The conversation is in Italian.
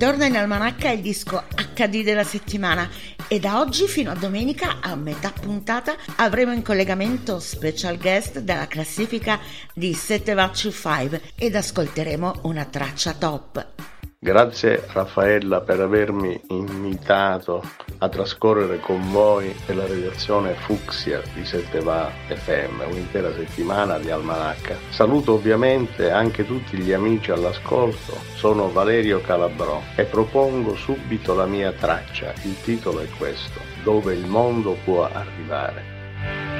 Torna in almanacca il disco HD della settimana e da oggi fino a domenica a metà puntata avremo in collegamento special guest dalla classifica di 7 ed ascolteremo una traccia top. Grazie Raffaella per avermi invitato a trascorrere con voi nella redazione Fucsia di 7 FM, un'intera settimana di almanacca. Saluto ovviamente anche tutti gli amici all'ascolto, sono Valerio Calabrò e propongo subito la mia traccia, il titolo è questo, Dove il mondo può arrivare.